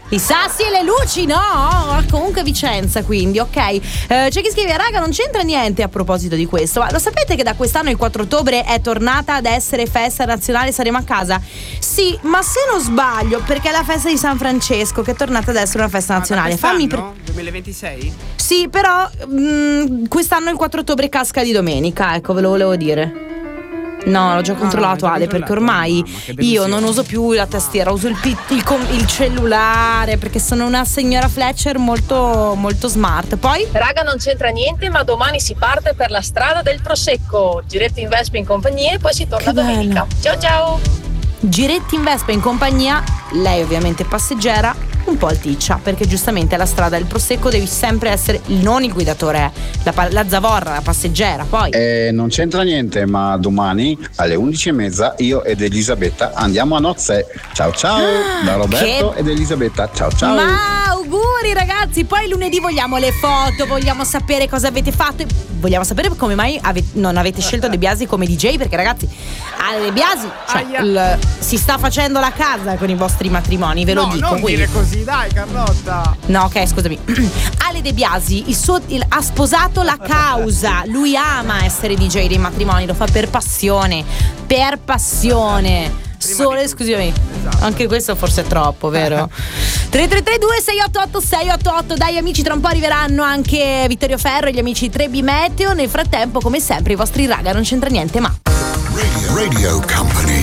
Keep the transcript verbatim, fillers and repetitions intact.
I sassi e le luci, no? Comunque Vicenza, quindi, ok. Eh, c'è chi scrive, raga, non c'entra niente a proposito di questo. Ma lo sapete che da quest'anno il quattro ottobre è tornata ad essere festa nazionale, saremo a casa? Sì, ma se non sbaglio, perché è la festa di San Francesco che è tornata ad essere una festa nazionale. Fammi pre- duemilaventisei? Sì, però mh, quest'anno il quattro ottobre casca di domenica, ecco, ve lo volevo dire. No, l'ho già controllato, no, no, Ale, perché ormai io non uso più la tastiera, uso il, il, il, il cellulare, perché sono una signora Fletcher molto, molto smart. Poi? Raga, non c'entra niente, ma domani si parte per la strada del Prosecco. Giretti in Vespa in compagnia e poi si torna domenica. Ciao ciao! Giretti in Vespa in compagnia, lei ovviamente passeggera, un po' alticcia, perché giustamente alla strada del Prosecco devi sempre essere non il guidatore, la, la zavorra, la passeggera. Poi eh, non c'entra niente, ma domani alle undici e mezza io ed Elisabetta andiamo a nozze. Ciao ciao ah, da Roberto che... ed Elisabetta. Ciao ciao. Ma auguri ragazzi. Poi lunedì vogliamo le foto, vogliamo sapere cosa avete fatto, vogliamo sapere come mai ave- non avete scelto De Biasi come D J, perché ragazzi Ale De Biasi, cioè, il, si sta facendo la casa con i vostri matrimoni, ve lo no, dico. Non quindi. dire così, dai Carlotta. No, ok, scusami. Ale De Biasi il suo, il, ha sposato la causa. Lui ama essere D J dei matrimoni, lo fa per passione. Per passione. Solo e esclusivamente. Esatto. Anche questo forse è troppo, vero? tre tre tre due sei otto otto sei otto otto. Dai amici, tra un po' arriveranno anche Vittorio Ferro e gli amici tre B Meteo. Nel frattempo, come sempre, i vostri raga non c'entra niente, ma Radio, Radio Company.